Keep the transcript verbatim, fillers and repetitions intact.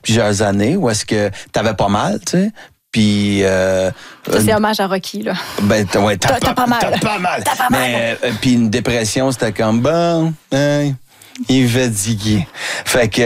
plusieurs années où est-ce que t'avais pas mal, tu sais. Puis... Euh, ça, c'est hommage à Rocky, là. Ben, t'as, ouais, t'as, t'as, t'as pas mal. T'as pas mal. T'as pas mal. Mais, euh, puis une dépression, c'était comme, bon, hein, il est fatigué. Fait que...